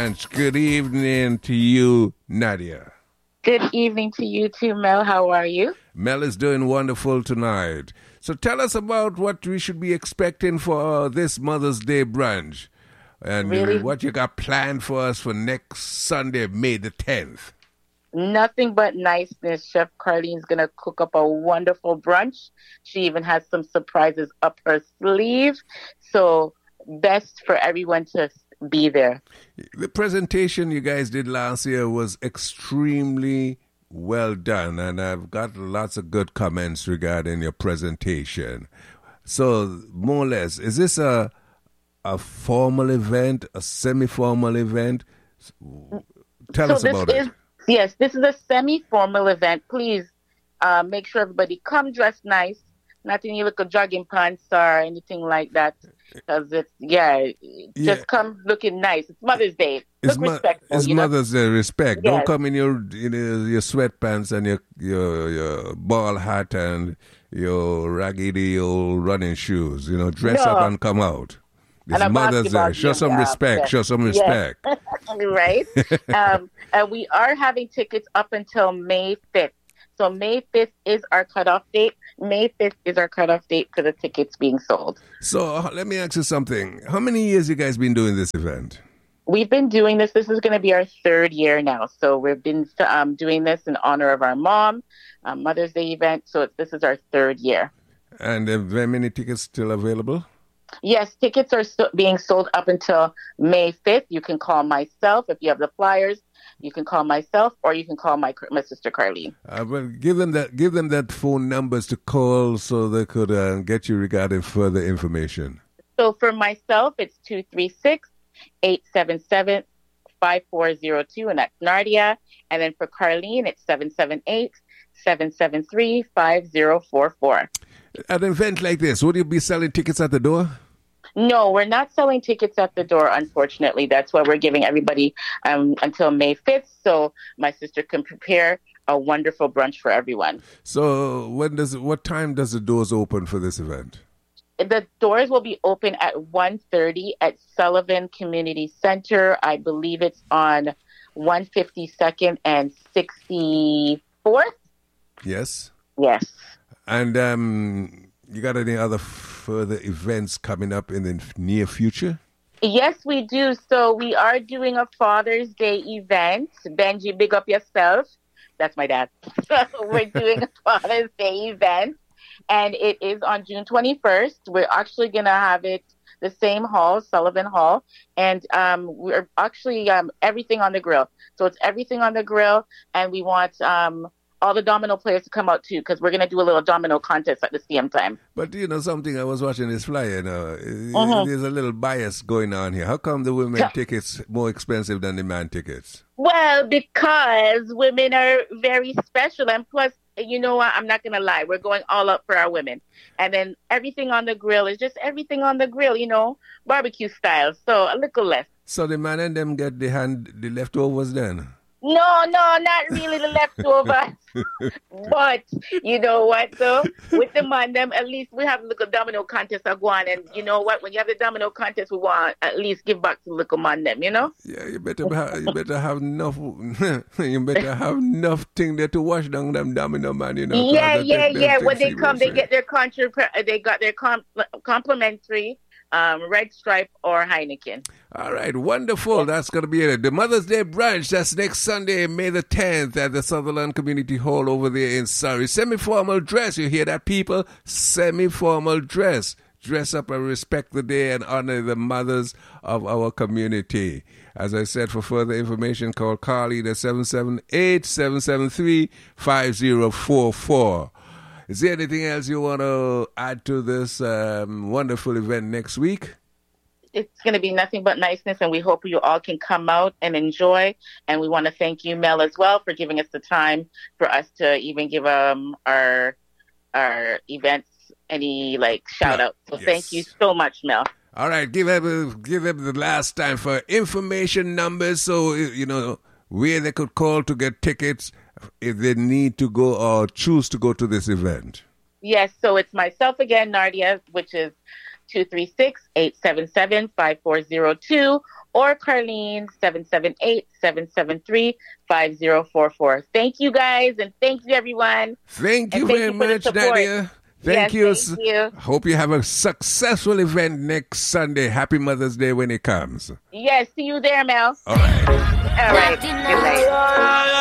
Branch. Good evening to you, Nadia. Good evening to you too, Mel. How are you? Mel is doing wonderful tonight. So tell us about what we should be expecting for this Mother's Day brunch. And Really? what you got planned for us for next Sunday, May the 10th. Nothing but niceness. Chef Carlene's going to cook up a wonderful brunch. She even has some surprises up her sleeve. So best for everyone to be there. The presentation you guys did last year was extremely well done, and I've got lots of good comments regarding your presentation. So, more or less, is this a formal event, a semi-formal event? Tell us about it. Yes, this is a semi-formal event. Please make sure everybody come dressed nice. Not any little jogging pants or anything like that. Because just come looking nice. It's Mother's Day. Look respectful. It's Mother's Day respect. Yes. Don't come in your sweatpants and your ball hat and your raggedy old running shoes. Dress up and come out. It's Mother's Day. Show some respect. Yes. Show some respect. Right. And we are having tickets up until May 5th. So May 5th is our cutoff date. May 5th is our cutoff date for the tickets being sold. So let me ask you something. How many years you guys been doing this event? We've been doing this. This is going to be our third year now. So we've been doing this in honor of our mom, Mother's Day event. So this is our third year. And are there many tickets still available? Yes, tickets are being sold up until May 5th. You can call myself if you have the flyers. You can call myself, or you can call my sister Carlene. Well, give them that phone numbers to call so they could get you regarding further information. So for myself, it's 236-877-5402, and that's Nardia. And then for Carlene, it's 778-773-5044. At an event like this, would you be selling tickets at the door? No, we're not selling tickets at the door, unfortunately. That's why we're giving everybody until May 5th, so my sister can prepare a wonderful brunch for everyone. So what time does the doors open for this event? The doors will be open at 1:30 at Sullivan Community Center. I believe it's on 152nd and 64th. Yes? Yes. And you got any other further events coming up in the near future? Yes, we do. So we are doing a Father's Day event. Benji, big up yourself. That's my dad. So we're doing a Father's Day event, and it is on June 21st. We're actually going to have it the same hall, Sullivan Hall, and we're actually everything on the grill. So it's everything on the grill, and we want all the domino players to come out too, because we're going to do a little domino contest at the same time. But something, I was watching this flyer, there's a little bias going on here. How come the women tickets more expensive than the man tickets? Well, because women are very special, and plus, you know what, I'm not going to lie, we're going all up for our women. And then everything on the grill is just everything on the grill, barbecue style, so a little less. So the man and them get the leftovers then? No, not really the leftovers. But you know what, though? With the man, them, at least we have a little domino contest go on. And you know what? When you have the domino contest, we want at least give back to the little man, them, Yeah, you better have enough. You better have enough thing there to wash down them domino man, Yeah. When they come, they get their complimentary Red Stripe or Heineken. All right, wonderful. That's going to be it. The Mother's Day brunch, that's next Sunday, May the 10th at the Sutherland Community Hall over there in Surrey. Semi-formal dress, you hear that, people? Semi-formal dress. Dress up and respect the day and honor the mothers of our community. As I said, for further information, call Carly at 778-773-5044. Is there anything else you want to add to this wonderful event next week? It's going to be nothing but niceness, and we hope you all can come out and enjoy. And we want to thank you, Mel, as well, for giving us the time for us to even give our events any shout out. So yes. Thank you so much, Mel. All right, give them the last time for information numbers, so where they could call to get tickets if they need to go or choose to go to this event. Yes, so it's myself again, Nardia, which is 236-877-5402, or Carlene 778-773-5044. Thank you guys, and thank you everyone. Thank you very much, Nadia. Thank you. Thank you. Hope you have a successful event next Sunday. Happy Mother's Day when it comes. Yes, see you there, Mel. All right. All right. Good night.